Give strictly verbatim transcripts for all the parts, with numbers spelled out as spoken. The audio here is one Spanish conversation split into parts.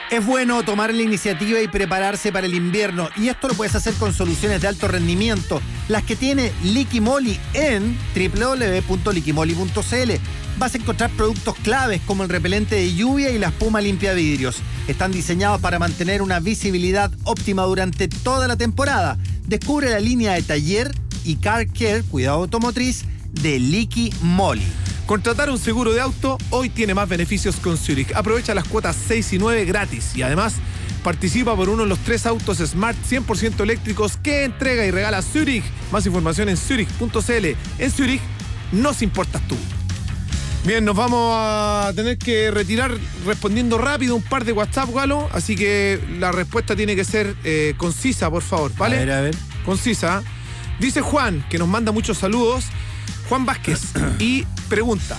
Es bueno tomar la iniciativa y prepararse para el invierno, y esto lo puedes hacer con soluciones de alto rendimiento, las que tiene Liqui Moly en doble u doble u doble u punto liqui moly punto c l. Vas a encontrar productos claves como el repelente de lluvia y la espuma limpia vidrios. Están diseñados para mantener una visibilidad óptima durante toda la temporada. Descubre la línea de taller y car care, cuidado automotriz, de Liqui Moly. Contratar un seguro de auto hoy tiene más beneficios con Zurich. Aprovecha las cuotas seis y nueve gratis y además participa por uno de los tres autos Smart cien por ciento eléctricos que entrega y regala Zurich. Más información en zurich punto c l. En Zurich nos importas tú. Bien, nos vamos a tener que retirar respondiendo rápido un par de WhatsApp, Galo, así que la respuesta tiene que ser eh, concisa, por favor, ¿vale? A ver, a ver. Concisa. Dice Juan, que nos manda muchos saludos, Juan Vázquez, y pregunta,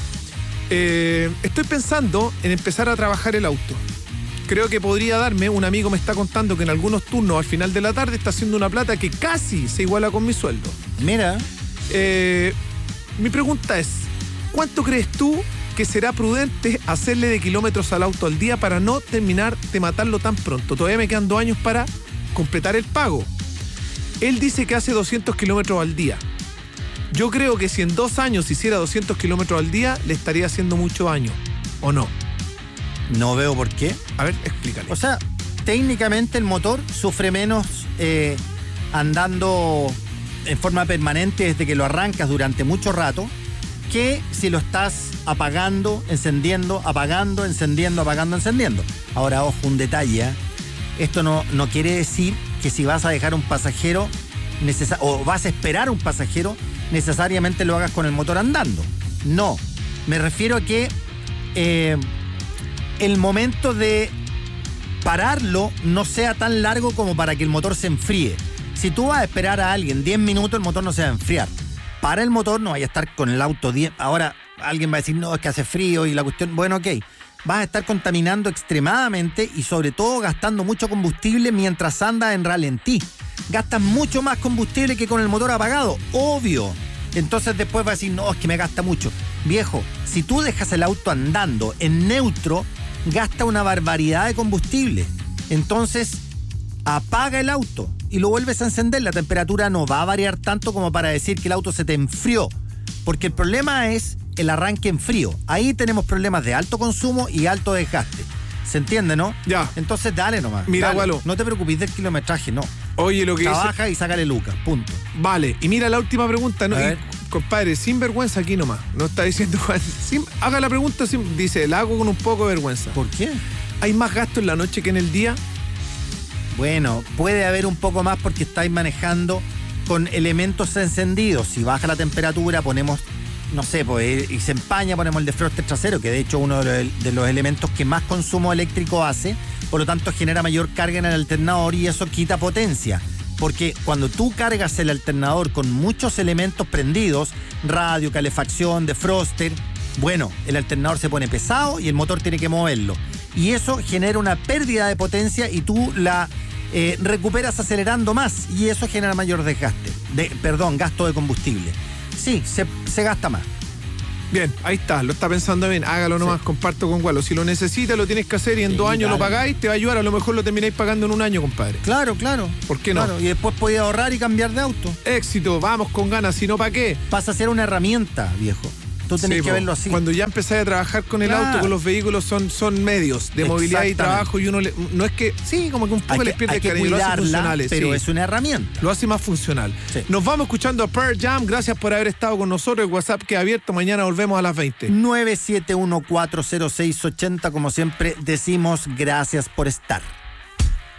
eh, estoy pensando en empezar a trabajar el auto. Creo que podría darme, un amigo me está contando que en algunos turnos al final de la tarde está haciendo una plata que casi se iguala con mi sueldo. Mira. Eh, mi pregunta es, ¿cuánto crees tú que será prudente hacerle de kilómetros al auto al día para no terminar de matarlo tan pronto? Todavía me quedan dos años para completar el pago. Él dice que hace doscientos kilómetros al día. Yo creo que si en dos años hiciera doscientos kilómetros al día, le estaría haciendo mucho daño. ¿O no? No veo por qué. A ver, explícale. O sea, técnicamente el motor sufre menos eh, andando en forma permanente desde que lo arrancas durante mucho rato, que si lo estás apagando, encendiendo, apagando, encendiendo, apagando, encendiendo. Ahora, ojo, un detalle, ¿eh? Esto no, no quiere decir que si vas a dejar un pasajero necesa- o vas a esperar un pasajero, necesariamente lo hagas con el motor andando. No, me refiero a que eh, el momento de pararlo no sea tan largo como para que el motor se enfríe. Si tú vas a esperar a alguien diez minutos, el motor no se va a enfriar. Para el motor, no vaya a estar con el auto diez. Ahora alguien va a decir, no, es que hace frío y la cuestión, bueno, ok. Vas a estar contaminando extremadamente y sobre todo gastando mucho combustible mientras andas en ralentí. Gastas mucho más combustible que con el motor apagado, obvio. Entonces después vas a decir, no, es que me gasta mucho. Viejo, si tú dejas el auto andando en neutro, gasta una barbaridad de combustible. Entonces, apaga el auto y lo vuelves a encender. La temperatura no va a variar tanto como para decir que el auto se te enfrió. Porque el problema es el arranque en frío. Ahí tenemos problemas de alto consumo y alto desgaste. ¿Se entiende, no? Ya. Entonces dale nomás. Mira, dale. Gualo. No te preocupes del kilometraje, no. Oye, lo que Trabaja dice... y sácale lucas, punto. Vale, y mira la última pregunta, ¿no? A ver. Y, compadre, sin vergüenza aquí nomás. No está diciendo Juan. Sin, haga la pregunta, sin, dice, la hago con un poco de vergüenza. ¿Por qué? ¿Hay más gasto en la noche que en el día? Bueno, puede haber un poco más porque estáis manejando con elementos encendidos. Si baja la temperatura, ponemos, no sé, pues, y se empaña, ponemos el defroster trasero, que de hecho es uno de los, de los elementos que más consumo eléctrico hace, por lo tanto genera mayor carga en el alternador y eso quita potencia. Porque cuando tú cargas el alternador con muchos elementos prendidos, radio, calefacción, defroster, bueno, el alternador se pone pesado y el motor tiene que moverlo. Y eso genera una pérdida de potencia y tú la eh, recuperas acelerando más y eso genera mayor desgaste, de, perdón, gasto de combustible. Sí, se, se gasta más. Bien, ahí está, lo está pensando bien, hágalo nomás, sí. Comparto con Gualo. Si lo necesitas, lo tienes que hacer y en sí, dos años dale. Lo pagáis, te va a ayudar, a lo mejor lo termináis pagando en un año, compadre. Claro, claro. ¿Por qué no? Claro, y después podéis ahorrar y cambiar de auto. Éxito, vamos con ganas, si no, ¿para qué? Pasa a ser una herramienta, viejo. Tú tenés sí, que verlo así. Cuando ya empezáis a trabajar con el claro. auto, con los vehículos, son, son medios de movilidad y trabajo y uno le, no es que, sí, como que un poco les pierde el cariño, lo hace funcionales. Pero sí. es una herramienta. Lo hace más funcional. Sí. Nos vamos escuchando a Pearl Jam, gracias por haber estado con nosotros, el WhatsApp queda abierto, mañana volvemos a las veinte. nueve siete uno cuatro cero seis ocho cero, como siempre decimos, gracias por estar.